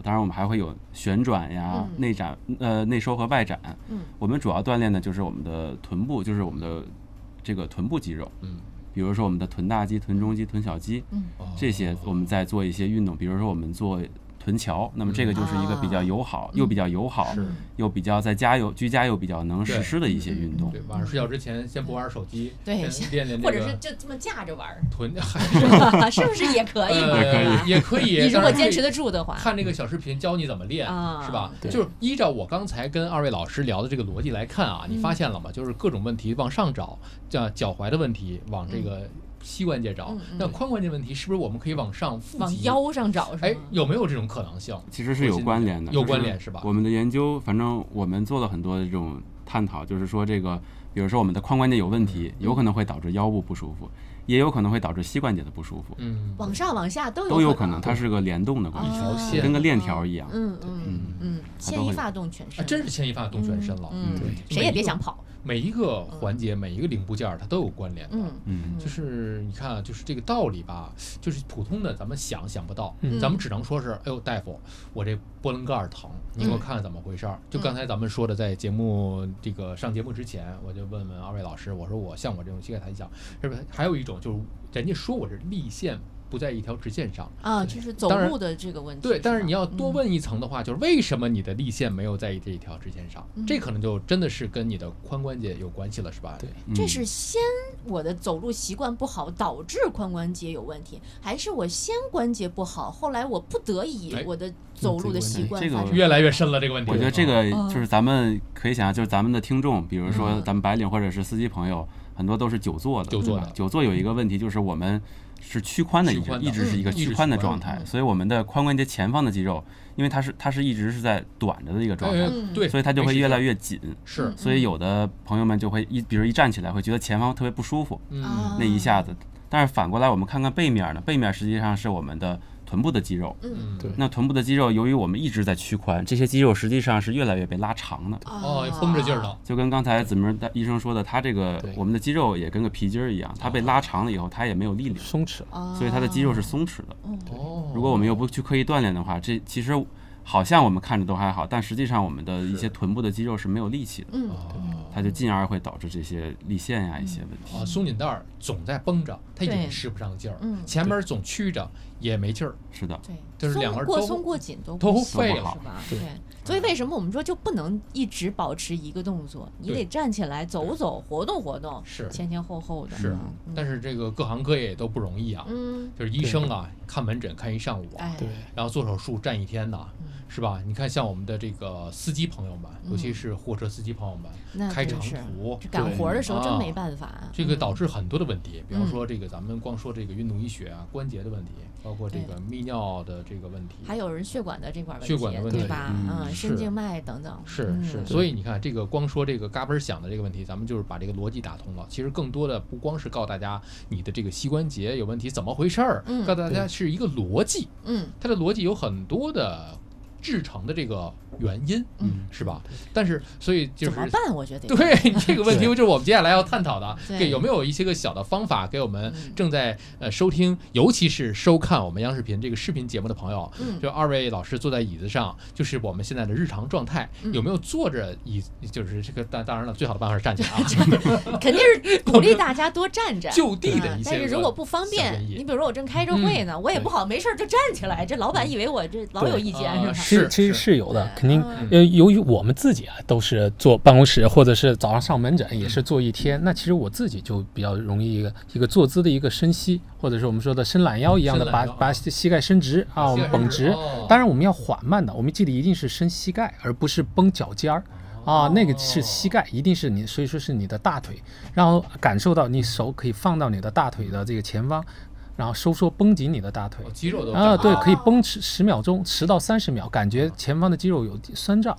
当然我们还会有旋转呀、内收和外展。我们主要锻炼的就是我们的臀部，就是我们的这个臀部肌肉。比如说我们的臀大肌、臀中肌、臀小肌，这些我们在做一些运动，比如说我们做臀桥，那么这个就是一个比较友好，又比较友好，又比较在居家又比较能实施的一些运动。 对，晚上睡觉之前先不玩手机， 对， 先练练或者是就这么架着玩臀， 是不是也可以？ 也可以。 你如果坚持得住的话， 看这个小视频教你怎么练，是吧？就是依照我刚才跟二位老师聊的这个逻辑来看啊，你发现了吗？就是各种问题往上找，叫脚踝的问题往这个膝关节找，那髋关节问题是不是我们可以往上往腰上找？ 哎，有没有这种可能性？ 其实是有关联的， 有关联是吧？ 我们的研究，反正我们做了很多的这种探讨，就是说这个，比如说我们的髋关节有问题，有可能会导致腰部不舒服，也有可能会导致膝关节的不舒服。 往上往下都有可能，它是个联动的关系， 一条线跟个链条一样。 牵一发动全身， 真是牵一发动全身了。 谁也别想跑。 每一个环节，每一个零部件它都有关联的。就是你看，就是这个道理吧，就是普通的咱们想不到，咱们只能说是，哎呦，大夫，我这波棱盖疼，你给我看看怎么回事儿。就刚才咱们说的，在节目这个上节目之前，我就问二位老师，我说我像我这种膝盖弹响，是不是还有一种就是人家说我这力线不在一条直线上啊，就是走路的这个问题。 对，但是你要多问一层的话，就是为什么你的力线没有在这一条直线上？这可能就真的是跟你的髋关节有关系了，是吧？ 对，这是先我的走路习惯不好导致髋关节有问题，还是我先关节不好，后来我不得已我的走路的习惯发生？ 越来越深了这个问题。 我觉得这个就是咱们可以想象，就是咱们的听众，比如说咱们白领或者是司机朋友，很多都是久坐的。久坐有一个问题就是我们是屈髋的，一直是一个屈髋的状态，所以我们的髋关节前方的肌肉，因为它是一直是在短着的一个状态， 对， 所以它就会越来越紧。 是， 所以有的朋友们就会比如一站起来会觉得前方特别不舒服，那一下子。但是反过来我们看看背面呢，背面实际上是我们的臀部的肌肉， 对， 那臀部的肌肉由于我们一直在屈髋，这些肌肉实际上是越来越被拉长的， 绷着劲儿了。 就跟刚才子明医生说的，他这个我们的肌肉也跟个皮筋儿一样，它被拉长了以后，它也没有力量， 松弛， 所以它的肌肉是松弛的。如果我们又不去刻意锻炼的话，这其实好像我们看着都还好，但实际上我们的一些臀部的肌肉是没有力气的，它就进而会导致这些力线呀一些问题。 松紧带总在绷着，它也使不上劲儿；前面总曲着也没劲儿。 是的， 对， 就是两个过松过紧都废了， 是吧？对。所以为什么我们说就不能一直保持一个动作？你得站起来走走，活动活动， 是前前后后的。 是，但是这个各行各业也都不容易啊。就是医生啊，看门诊看一上午啊， 对， 然后做手术站一天呐，是吧？你看像我们的这个司机朋友们，尤其是货车司机朋友们，开长途干活的时候真没办法。 这个导致很多的问题，比方说这个咱们光说这个运动医学啊，关节的问题，包括这个泌尿的这个问题， 还有人血管的这块问题， 血管的问题， 对吧？肾静脉等等。 是，所以你看这个光说这个嘎嘣响的这个问题，咱们就是把这个逻辑打通了。其实更多的不光是告诉大家你的这个膝关节有问题怎么回事儿，告诉大家是一个逻辑，它的逻辑有很多的制成的这个原因，是吧？但是所以就是怎么办？我觉得对这个问题就是我们接下来要探讨的。有没有一些个小的方法给我们正在收听，尤其是收看我们央视频这个视频节目的朋友？就二位老师坐在椅子上，就是我们现在的日常状态，有没有坐着就是这个当然了，最好的办法是站起来啊， 肯定是鼓励大家多站着， 就地的一些。 但是如果不方便，你比如说我正开着会呢，我也不好没事就站起来，这老板以为我这老有意见是吧？ 其实是有的，肯定。由于我们自己啊都是坐办公室，或者是早上上门诊也是坐一天，那其实我自己就比较容易一个坐姿的一个伸膝，或者是我们说的伸懒腰一样的把膝盖伸直啊，我们绷直。当然我们要缓慢的，我们记得一定是伸膝盖，而不是绷脚尖儿。那个是膝盖，一定是你，所以说是你的大腿，然后感受到你手可以放到你的大腿的这个前方，然后收缩绷紧你的大腿， 肌肉都对，可以绷10秒钟，10到30秒，感觉前方的肌肉有酸胀。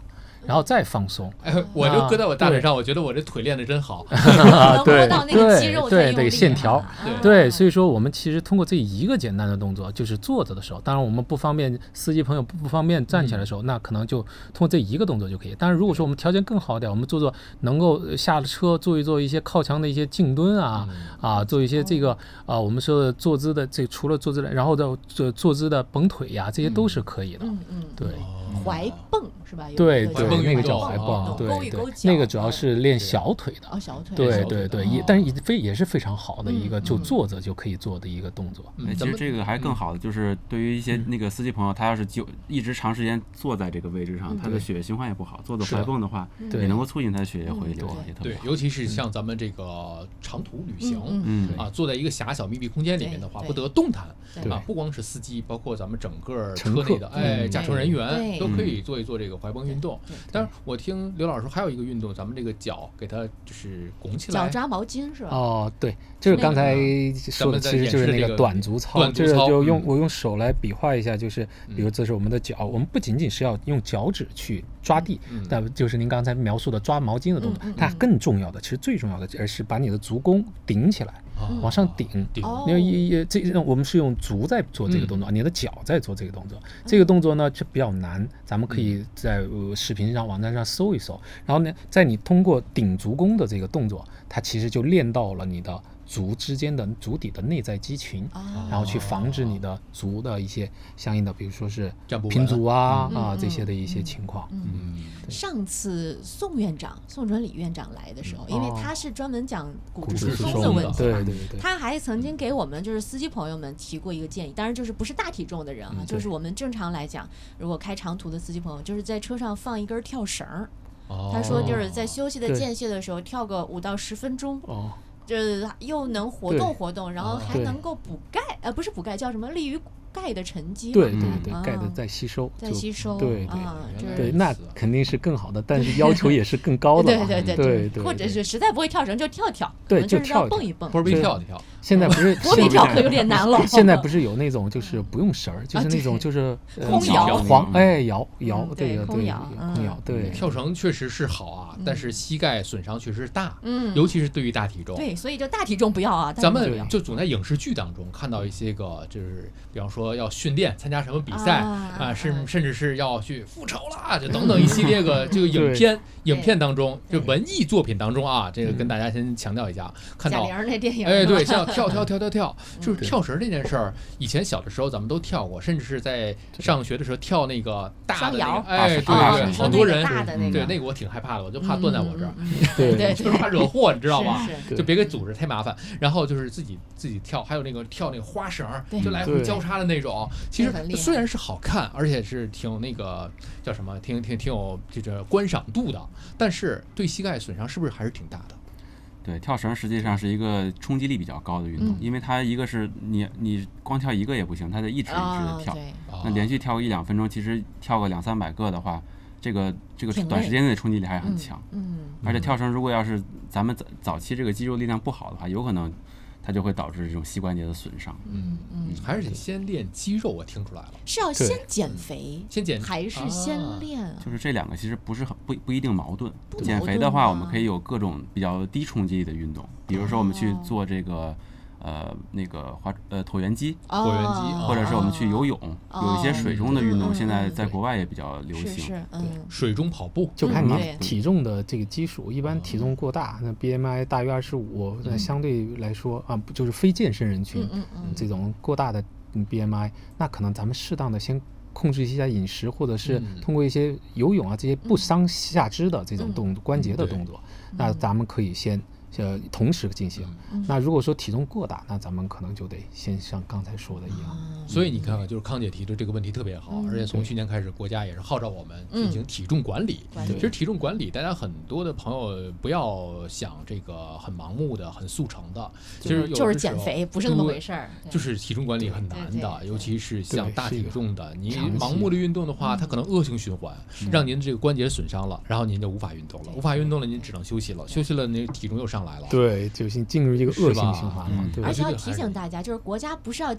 然后再放松。 我就搁在我大腿上，我觉得我这腿练得真好， 能摸到那个肌肉对对线条，对，所以说我们其实通过这一个简单的动作，就是坐着的时候，当然我们不方便司机朋友不方便站起来的时候，那可能就通过这一个动作就可以。但是如果说我们条件更好点，我们做能够下了车做一些靠墙的一些静蹲做一些这个我们说的坐姿的除了坐姿的，然后的坐姿的绷腿呀，这些都是可以的。对。 踝泵是吧？ 对对，那个叫踝泵，对对，那个主要是练小腿的。 小腿。 对对对，但是也是非常好的一个，就坐着就可以做的一个动作。 其实这个还更好的就是对于一些那个司机朋友，他要是就一直长时间坐在这个位置上，他的血液循环也不好。做踝泵的话，也能够促进他的血液回流，也特别好。 对，尤其是像咱们这个长途旅行，坐在一个狭小密闭空间里面的话，不得动弹不光是司机，包括咱们整个车内的驾乘人员都可以做一做这个踝泵运动。当然，我听刘老师说还有一个运动，咱们这个脚给它就是拱起来， 脚扎毛巾是吧？ 对，就是刚才说的，其实就是那个短足操，就是我用手来比划一下，就是比如这是我们的脚，我们不仅仅是要用脚趾去抓地，但就是您刚才描述的抓毛巾的动作，它更重要的，其实最重要的，而是把你的足弓顶起来。往上顶，因为我们是用足在做这个动作，你的脚在做这个动作。这个动作呢就比较难，咱们可以在视频上、网站上搜一搜。然后呢，在你通过顶足弓的这个动作，它其实就练到了你的足之间的足底的内在肌群，然后去防止你的足的一些相应的，比如说是平足这些的一些情况。 上次宋传礼院长来的时候，因为他是专门讲骨质疏松的问题嘛，他还曾经给我们就是司机朋友们提过一个建议，当然就是不是大体重的人就是我们正常来讲，如果开长途的司机朋友，就是在车上放一根跳绳。他说就是在休息的间歇的时候跳个5到10分钟。就是又能活动，然后还能够补钙，不是补钙，叫什么？利于钙的沉积。 对，钙的再吸收。对，那肯定是更好的，但是要求也是更高的。对， 或者是实在不会跳绳就跳， 对，就跳蹦一蹦， 波比跳。 现在不是波比跳可有点难了。 现在不是有那种就是不用绳儿，就是那种就是空摇， 摇，对， 空摇， 对。 跳绳确实是好但是膝盖损伤确实大，尤其是对于大体重。 对，所以就大体重不要咱们就总在影视剧当中看到一些个，就是比方说要训练、参加什么比赛甚至是要去复仇啦，就等等一系列个这个影片当中，就文艺作品当中这个跟大家先强调一下，看到贾玲那电影， 对，像跳，就是跳绳这件事儿，以前小的时候咱们都跳过，甚至是在上学的时候跳那个大的那个，对，好多人对那个我挺害怕的，我就怕断在我这儿， 对， 就是怕惹祸，你知道吗？就别给组织太麻烦。然后就是自己跳，还有那个跳那个花绳，就来回交叉的那种。其实虽然是好看，而且是挺那个叫什么，挺有这个观赏度的，但是对膝盖损伤是不是还是挺大的？ 对，跳绳实际上是一个冲击力比较高的运动，因为它一个是你光跳一个也不行，它得一直的跳。那连续跳个1-2分钟，其实跳个200-300个的话，这个短时间内的冲击力还是很强。而且跳绳如果要是咱们早期这个肌肉力量不好的话，有可能它就会导致这种膝关节的损伤。 还是得先练肌肉，我听出来了。 是要先减肥，还是先练就是这两个其实不一定矛盾。减肥的话，我们可以有各种比较低冲击力的运动，比如说我们去做这个那个椭圆机，或者是我们去游泳，有一些水中的运动，现在在国外也比较流行。 水中跑步， 就看你体重的这个基数，一般体重过大，那 BMI 大于25，那相对来说就是非健身人群，这种过大的 BMI， 那可能咱们适当的先控制一下饮食，或者是通过一些游泳这些不伤下肢的这种关节的动作，那咱们可以先同时进行。那如果说体重过大，那咱们可能就得先像刚才说的一样。 所以你看看，就是康姐提的这个问题特别好，而且从去年开始，国家也是号召我们进行体重管理。其实体重管理，大家很多的朋友不要想这个很盲目的、很速成的， 就是减肥，不是那么回事儿。 就是体重管理很难的，尤其是像大体重的，你盲目的运动的话，它可能恶性循环，让您的这个关节损伤了，然后您就无法运动了，无法运动了，您只能休息了，休息了，您体重又上来了。 对，就进入一个恶性循环了。 而且要提醒大家，就是国家不是要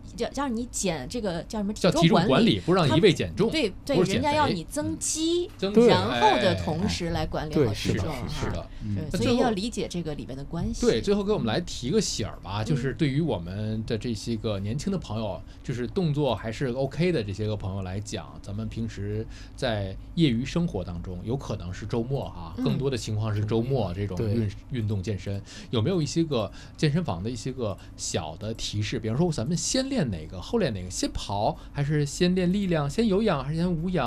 让你减这个叫什么体重管理，不让一味减重。 对，人家要你增肌，然后的同时来管理好体重。 是的， 所以要理解这个里边的关系。 对，最后给我们来提个醒吧，就是对于我们的这些个年轻的朋友，就是动作还是 OK 的这些个朋友来讲，咱们平时在业余生活当中，有可能是周末更多的情况是周末这种运动健身，有没有一些个健身房的一些个小的提示？比方说咱们先练哪个，后练哪个，先跑还是先练力量，先有氧还是先无氧？